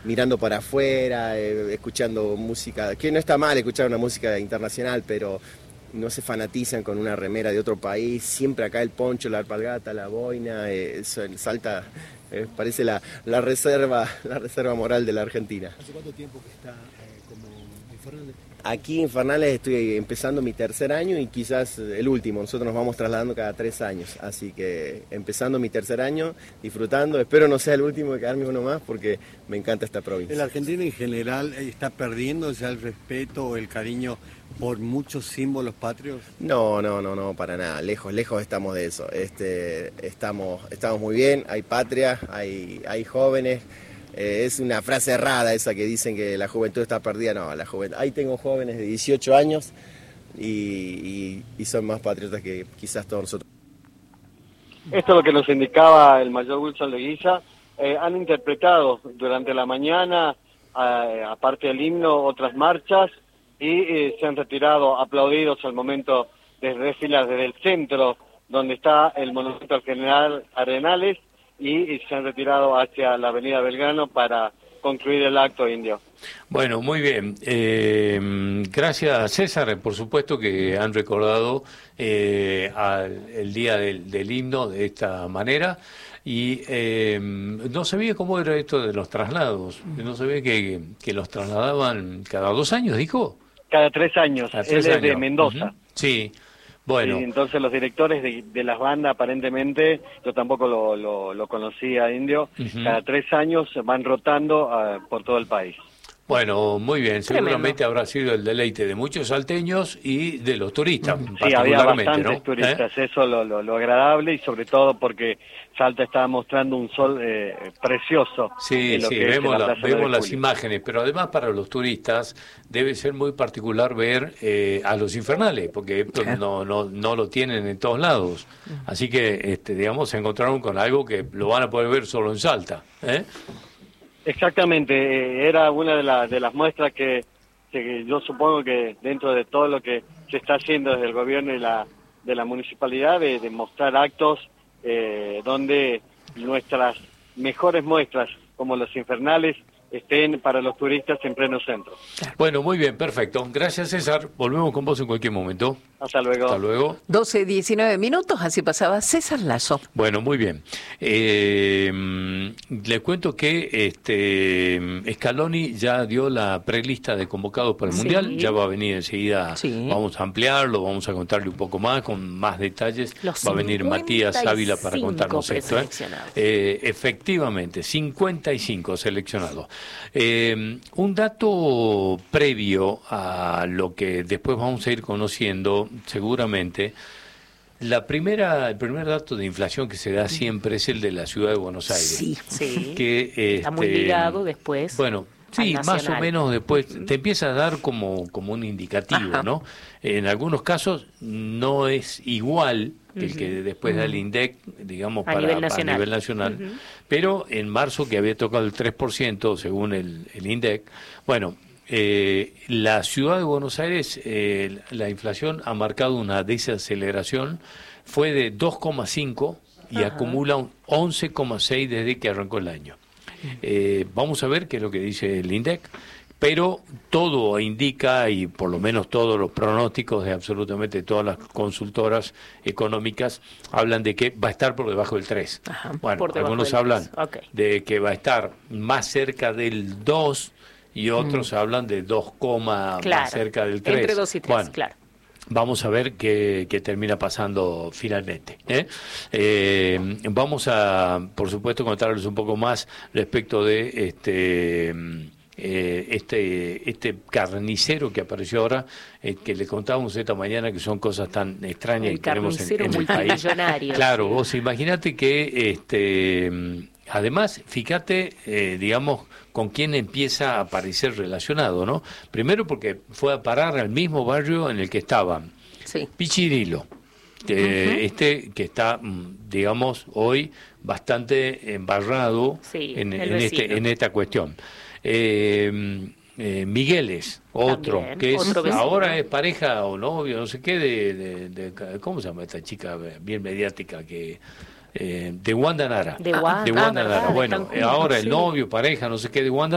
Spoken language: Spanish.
mirando para afuera, escuchando música, que no está mal escuchar una música internacional, pero no se fanatizan con una remera de otro país, siempre acá el poncho, la alpargata, la boina, Salta, parece la reserva moral de la Argentina. ¿Hace cuánto tiempo que está como Infernales? Aquí en Fernales estoy empezando mi tercer año y quizás el último. Nosotros nos vamos trasladando cada 3 años, así que empezando mi tercer año, disfrutando. Espero no sea el último de quedarme uno más porque me encanta esta provincia. ¿La Argentina en general está perdiendo ya el respeto o el cariño por muchos símbolos patrios? No, para nada. Lejos estamos de eso. Estamos muy bien, hay patria, hay jóvenes. Es una frase errada esa que dicen que la juventud está perdida. No, ahí tengo jóvenes de 18 años y son más patriotas que quizás todos nosotros. Esto es lo que nos indicaba el mayor Wilson Leguiza. Han interpretado durante la mañana, aparte del himno, otras marchas y se han retirado aplaudidos al momento de desfilar desde el centro, donde está el monumento al general Arenales, y se han retirado hacia la avenida Belgrano para concluir el acto, Indio. Bueno, muy bien. Gracias, César. Por supuesto que han recordado el día del himno de esta manera. Y no sabía cómo era esto de los traslados. No sabía que los trasladaban cada 2 años, ¿dijo? Cada 3 años. Él es de Mendoza. Sí. Bueno. Y entonces los directores de las bandas, aparentemente, yo tampoco lo conocía, Indio, cada 3 años van rotando por todo el país. Bueno, muy bien, seguramente habrá sido el deleite de muchos salteños y de los turistas, sí, había bastantes, ¿no? turistas, eso lo agradable, y sobre todo porque Salta estaba mostrando un sol precioso. Sí, vemos las imágenes, pero además para los turistas debe ser muy particular ver a los Infernales, porque esto no lo tienen en todos lados. Así que, digamos, se encontraron con algo que lo van a poder ver solo en Salta, Exactamente, era una de las muestras que yo supongo que dentro de todo lo que se está haciendo desde el gobierno y de la municipalidad, de mostrar actos donde nuestras mejores muestras, como los Infernales, estén para los turistas en pleno centro. Bueno, muy bien, perfecto. Gracias, César. Volvemos con vos en cualquier momento. Hasta luego. Hasta luego. 12:19, así pasaba César Lazo. Bueno, muy bien. Le cuento que Scaloni ya dio la prelista de convocados para el Mundial, ya va a venir enseguida, vamos a ampliarlo, vamos a contarle un poco más, con más detalles. Va a venir Matías Ávila para contarnos esto. Efectivamente, 55 seleccionados. Un dato previo a lo que después vamos a ir conociendo, seguramente, el primer dato de inflación que se da siempre es el de la ciudad de Buenos Aires. Sí. Que, está muy ligado después. Bueno, sí, más o menos después te empieza a dar como un indicativo, ¿no? En algunos casos no es igual que el que después da el INDEC, digamos, a nivel nacional. Pero en marzo, que había tocado el 3% según el INDEC, bueno, la ciudad de Buenos Aires, la inflación ha marcado una desaceleración, fue de 2,5 y acumula un 11,6 desde que arrancó el año. Vamos a ver qué es lo que dice el INDEC, pero todo indica, y por lo menos todos los pronósticos de absolutamente todas las consultoras económicas hablan de que va a estar por debajo del 3. Bueno, algunos hablan de que va a estar más cerca del 2 y otros hablan de 2, más cerca del 3. Entre 2 y 3, bueno, vamos a ver qué termina pasando finalmente. Vamos a, por supuesto, contarles un poco más respecto de este carnicero que apareció ahora, que le contábamos esta mañana, que son cosas tan extrañas que tenemos en el país. Claro, vos imaginate que además, fíjate, digamos, con quién empieza a aparecer relacionado, ¿no? Primero porque fue a parar al mismo barrio en el que estaba Pichirilo, que está, digamos, hoy bastante embarrado en esta cuestión. Migueles, otro, también, que ahora es pareja o novio, no sé qué, de ¿cómo se llama esta chica bien mediática que... de Wanda Nara. De Wanda Nara. Bueno, ahora el novio, pareja, no sé qué, de Wanda